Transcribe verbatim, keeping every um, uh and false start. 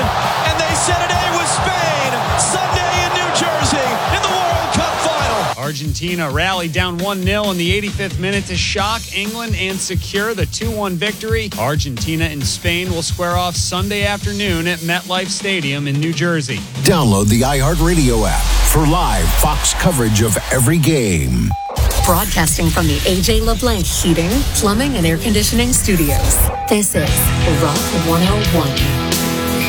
and they set an A with Spain Sunday in New Jersey in the World Cup final. Argentina rallied down one nil in the eighty-fifth minute to shock England and secure the two one victory. Argentina and Spain will square off Sunday afternoon at MetLife Stadium in New Jersey. Download the iHeartRadio app for live Fox coverage of every game. Broadcasting from the A J LeBlanc Heating, Plumbing, and Air Conditioning Studios. This is Rock one oh one.